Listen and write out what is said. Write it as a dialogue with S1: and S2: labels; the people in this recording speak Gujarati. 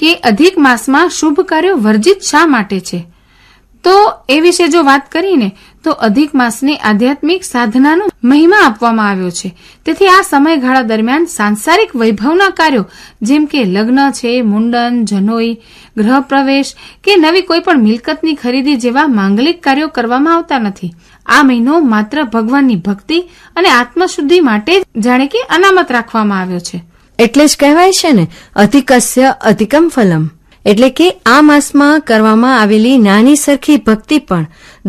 S1: કે અધિક માસમાં શુભ કાર્યો વર્જિત શા માટે છે? તો એ વિશે જો વાત કરીને તો અધિક માસની આધ્યાત્મિક સાધનાનો મહિમા આપવામાં આવ્યો છે. તેથી આ સમયગાળા દરમિયાન સાંસારિક વૈભવના કાર્યો જેમ કે લગ્ન છે, મુંડન, જનોઈ, ગ્રહ પ્રવેશ કે નવી કોઈ પણ મિલકતની ખરીદી જેવા માંગલિક કાર્યો કરવામાં આવતા નથી. આ મહિનો માત્ર ભગવાનની ભક્તિ અને આત્મશુદ્ધિ માટે જાણે કે અનામત રાખવામાં આવ્યો છે.
S2: એટલે જ કહેવાય છે ને, અધિકસ્ય અધિકમ ફલમ. એટલે કે આ માસમાં કરવામાં આવેલી નાની સરખી ભક્તિ પણ